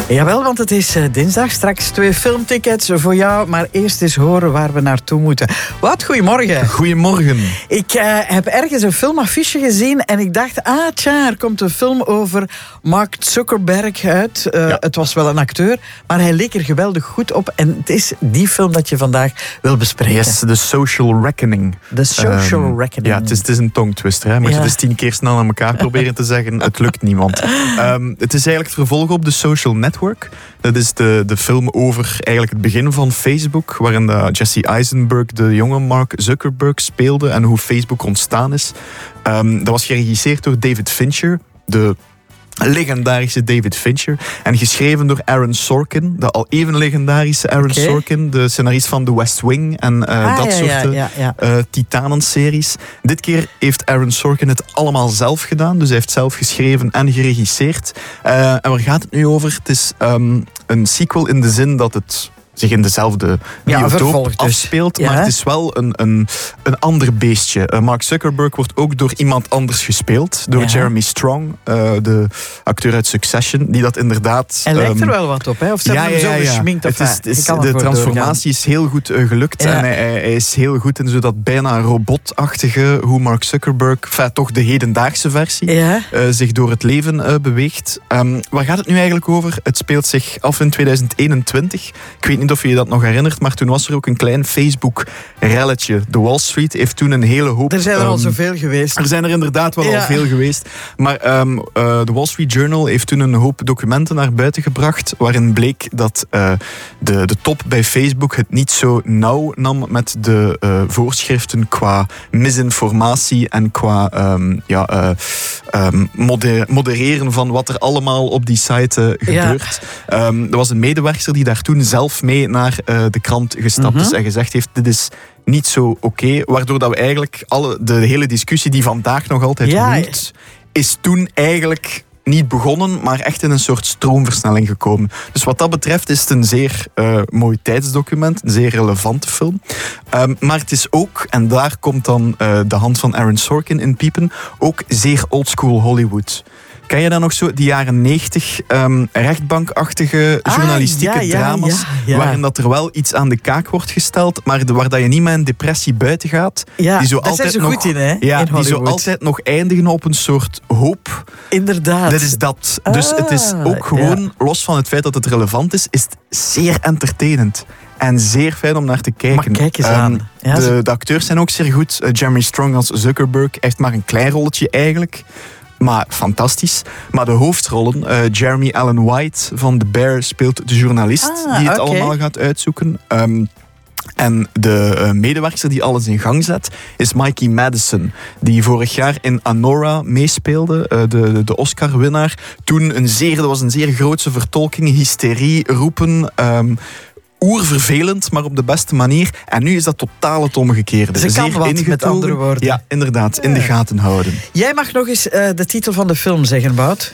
Jawel, want het is dinsdag. Straks 2 filmtickets voor jou. Maar eerst eens horen waar we naartoe moeten. Wat, goedemorgen. Goedemorgen. Ik heb ergens een filmaffiche gezien en ik dacht, er komt een film over Mark Zuckerberg uit. Het was wel een acteur, maar hij leek er geweldig goed op. En het is die film dat je vandaag wil bespreken. Yes, The Social Reckoning. The Social Reckoning. Ja, het is een tongtwister. Hè? Moet je dus 10 keer snel aan elkaar proberen te zeggen. Het lukt niemand. Het is eigenlijk het vervolg op The Social Network. Dat is de film over eigenlijk het begin van Facebook, waarin Jesse Eisenberg de jonge Mark Zuckerberg speelde en hoe Facebook ontstaan is. Dat was geregisseerd door David Fincher, de legendarische David Fincher. En geschreven door Aaron Sorkin, de al even legendarische Aaron Sorkin, de scenarist van The West Wing en dat soort Titanenseries. Dit keer heeft Aaron Sorkin het allemaal zelf gedaan. Dus hij heeft zelf geschreven en geregisseerd. En waar gaat het nu over? Het is een sequel in de zin dat het zich in dezelfde biotoop afspeelt. Maar het is wel een ander beestje. Mark Zuckerberg wordt ook door iemand anders gespeeld. Door Jeremy Strong, de acteur uit Succession. Die dat inderdaad... Hij lijkt er wel wat op, hè? Of ze hebben hem zo geschminkt? De transformatie is heel goed gelukt. Ja. En hij is heel goed in zo dat bijna robotachtige, hoe Mark Zuckerberg, toch de hedendaagse versie, zich door het leven beweegt. Waar gaat het nu eigenlijk over? Het speelt zich af in 2021. Ik weet niet of je je dat nog herinnert, maar toen was er ook een klein Facebook-relletje. De Wall Street heeft toen een hele hoop... Er zijn er al zoveel geweest. Er zijn er inderdaad wel al veel geweest. Maar de Wall Street Journal heeft toen een hoop documenten naar buiten gebracht, waarin bleek dat de top bij Facebook het niet zo nauw nam met de voorschriften qua misinformatie en qua modereren van wat er allemaal op die site gebeurt. Er was een medewerker die daar toen zelf mee naar de krant gestapt is en gezegd heeft, dit is niet zo oké, waardoor dat we eigenlijk de hele discussie die vandaag nog altijd woedt, is toen eigenlijk niet begonnen, maar echt in een soort stroomversnelling gekomen. Dus wat dat betreft is het een zeer mooi tijdsdocument, een zeer relevante film. Maar het is ook, en daar komt dan de hand van Aaron Sorkin in piepen, ook zeer oldschool Hollywood. Ken je dan nog zo die jaren 90 rechtbankachtige journalistieke drama's, waarin dat er wel iets aan de kaak wordt gesteld, maar waar dat je niet met een depressie buiten gaat, die zo altijd zijn ze goed in, hè? In die zo altijd nog eindigen op een soort hoop. Inderdaad. Dat is dat. Dus het is ook gewoon, los van het feit dat het relevant is het zeer entertainend. En zeer fijn om naar te kijken. Maar kijk eens aan. De acteurs zijn ook zeer goed. Jeremy Strong als Zuckerberg heeft maar een klein rolletje eigenlijk. Maar fantastisch. Maar de hoofdrollen, Jeremy Allen White van The Bear speelt de journalist die het allemaal gaat uitzoeken. En de medewerker die alles in gang zet is Mikey Madison, die vorig jaar in Anora meespeelde, de Oscar-winnaar. Toen dat was een zeer grootse vertolking, hysterie, roepen, oervervelend, maar op de beste manier. En nu is dat totaal het omgekeerde. Ze kan wat, met andere woorden. Ja, inderdaad, in de gaten houden. Jij mag nog eens de titel van de film zeggen, Bout.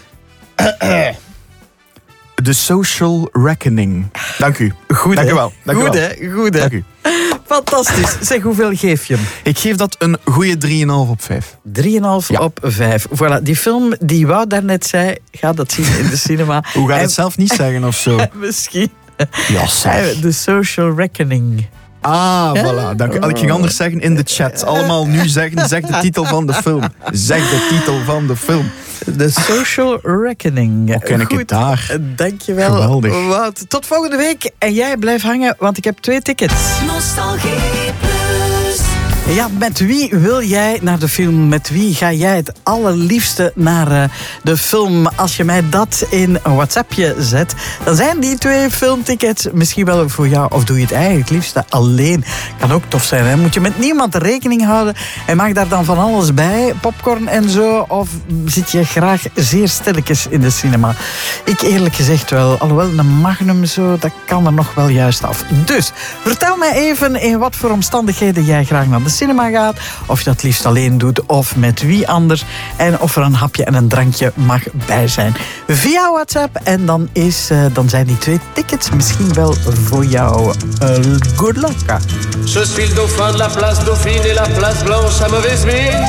The Social Reckoning. Dank u. Goed, dank u wel. Goed, hè? Dank u. Fantastisch. Zeg, hoeveel geef je hem? Ik geef dat een goede 3,5 op 5. 3,5 op 5. Voilà, die film die Wout daarnet zei, ga dat zien in de cinema. Hoe gaat het zelf niet zeggen of zo? Misschien. Ja, zeg. The Social Reckoning. Voilà. Dank u. Ik ging anders zeggen in de chat. Allemaal nu zeggen, zeg de titel van de film. Zeg de titel van de film. The Social Reckoning. Hoe ken ik het daar? Dankjewel. Geweldig. Wout. Tot volgende week. En jij blijft hangen, want ik heb 2 tickets. Nostalgie Plus. Ja, met wie wil jij naar de film? Met wie ga jij het allerliefste naar de film? Als je mij dat in een WhatsAppje zet, dan zijn die 2 filmtickets misschien wel voor jou. Of doe je het eigenlijk het liefste alleen? Kan ook tof zijn, hè? Moet je met niemand rekening houden en mag daar dan van alles bij? Popcorn en zo? Of zit je graag zeer stilletjes in de cinema? Ik eerlijk gezegd wel. Alhoewel, een Magnum zo, dat kan er nog wel juist af. Dus, vertel mij even in wat voor omstandigheden jij graag naar de cinema gaat, of je dat liefst alleen doet of met wie anders, en of er een hapje en een drankje mag bij zijn via WhatsApp. En dan zijn die 2 tickets misschien wel voor jou. Good luck. Je suis le dauphin de la place Dauphine et la place Blanche à mauvaise mine.